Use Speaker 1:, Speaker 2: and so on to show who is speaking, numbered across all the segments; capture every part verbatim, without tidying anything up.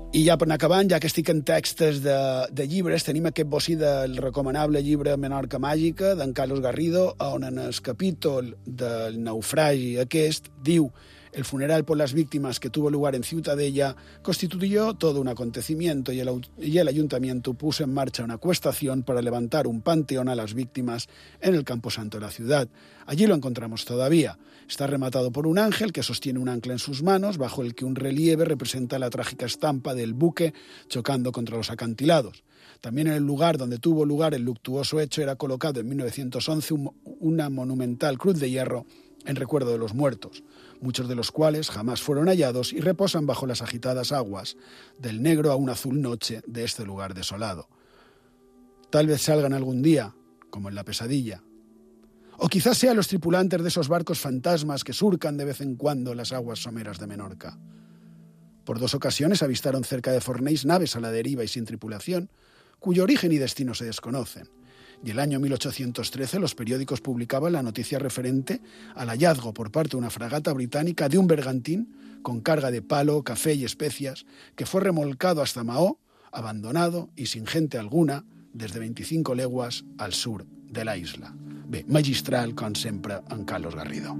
Speaker 1: I ja per anar acabant, ja que estic en textos de, de llibres, tenim aquest bocí del recomanable llibre Menorca màgica, d'en Carlos Garrido, on en el capítol del naufragi aquest diu: el funeral por las víctimas que tuvo lugar en Ciutadella constituyó todo un acontecimiento y el, y el ayuntamiento puso en marcha una acuestación para levantar un panteón a las víctimas en el camposanto de la ciudad. Allí lo encontramos todavía. Está rematado por un ángel que sostiene un ancla en sus manos, bajo el que un relieve representa la trágica estampa del buque chocando contra los acantilados. También en el lugar donde tuvo lugar el luctuoso hecho era colocado en mil novecientos once un, una monumental cruz de hierro en recuerdo de los muertos, muchos de los cuales jamás fueron hallados y reposan bajo las agitadas aguas del negro a un azul noche de este lugar desolado. Tal vez salgan algún día, como en la pesadilla. O quizás sean los tripulantes de esos barcos fantasmas que surcan de vez en cuando las aguas someras de Menorca. Por dos ocasiones avistaron cerca de Fornells naves a la deriva y sin tripulación, cuyo origen y destino se desconocen. Y el año mil ochocientos trece los periódicos publicaban la noticia referente al hallazgo por parte de una fragata británica de un bergantín con carga de palo, café y especias que fue remolcado hasta Mahó, abandonado y sin gente alguna desde veinticinco leguas al sur de la isla. Bé, magistral, com sempre, en Carlos Garrido.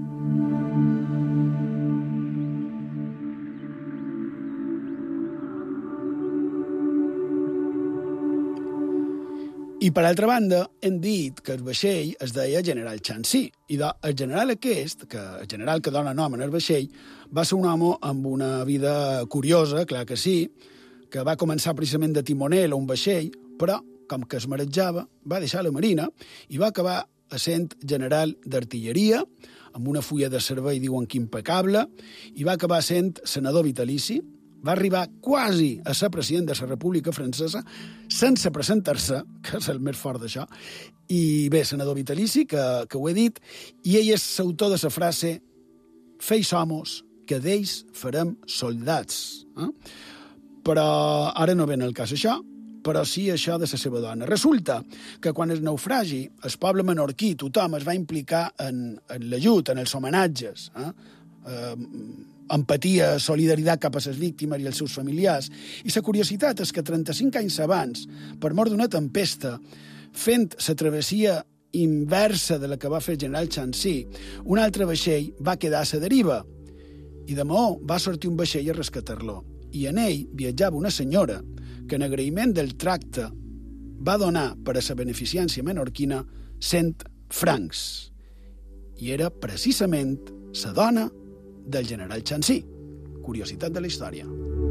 Speaker 1: I, per altra banda, hem dit que el vaixell es deia General Chancy. I de, el general aquest, que el general que dona nom en el vaixell, va ser un home amb una vida curiosa, clar que sí, que va començar precisament de timoner a un vaixell, però, com que es marejava, va deixar la marina i va acabar essent general d'artilleria, amb una fulla de servei, diuen que impecable, i va acabar sent senador vitalici. Va arribar quasi a ser president de la República Francesa sense presentar-se, que és el més fort d'això. I bé, senador vitalici, que, que ho he dit, i ell és l'autor de la frase «Fei somos, que d'ells farem soldats». Eh? Però ara no ven el cas això, però sí això de la seva dona. Resulta que quan el naufragi, el poble menorquí, tothom es va implicar en, en l'ajut, en els homenatges, eh? eh empatia, solidaritat cap a les víctimes i els seus familiars. I la curiositat és que trenta-cinc anys abans, per mort d'una tempesta, fent la travessia inversa de la que va fer el general Chancy, un altre vaixell va quedar a la deriva. I de Mahó va sortir un vaixell a rescatar-lo. I en ell viatjava una senyora que en agraïment del tracte va donar per a la beneficència menorquina cent francs. I era precisament la dona del general Chancy. Curiositat de la història.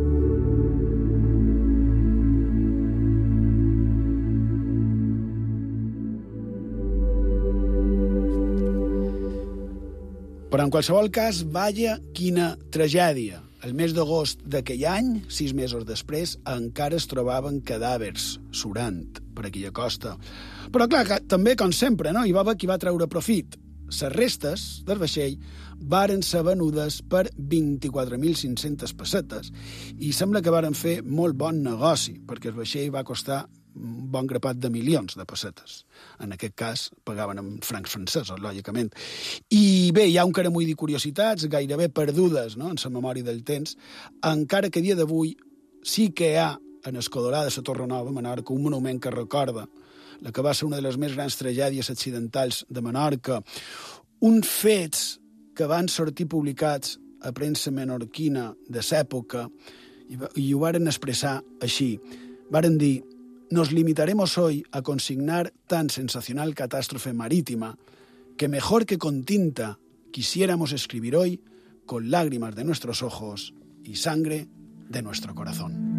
Speaker 1: Però en qualsevol cas, vaja quina tragèdia. El mes d'agost d'aquell any, sis mesos després, encara es trobaven cadàvers surant per aquella costa. Però clar, també, com sempre, no? Hi va haver qui va treure profit. Les restes del vaixell varen ser venudes per vint-i-quatre mil cinc-centes pessetes i sembla que varen fer molt bon negoci, perquè el vaixell va costar un bon grapat de milions de pessetes. En aquest cas, pagaven en francs francesos, lògicament. I bé, hi ha un caramull de curiositats gairebé perdudes, no?, en la memòria del temps, encara que a dia d'avui sí que hi ha en Escodolà de la Torre Nova, a Menorca, un monument que recorda la que va ser una de les més grans tragèdies accidentals de Menorca, uns fets que van sortir publicats a premsa menorquina de l'època i ho varen expressar així. Varen dir: «Nos limitaremos hoy a consignar tan sensacional catástrofe marítima que mejor que con tinta quisiéramos escribir hoy con lágrimas de nuestros ojos y sangre de nuestro corazón».